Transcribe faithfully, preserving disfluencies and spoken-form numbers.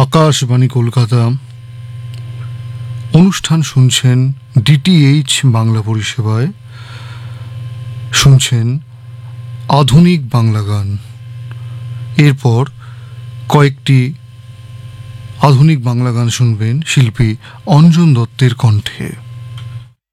আকাশবাণী কলকাতা। অনুষ্ঠান শুনছেন ডিটিএইচ বাংলা পরিষেবায়। শুনছেন আধুনিক বাংলা গান। এরপর কয়েকটি আধুনিক বাংলা গান শুনবেন শিল্পী অঞ্জন দত্তের কণ্ঠে।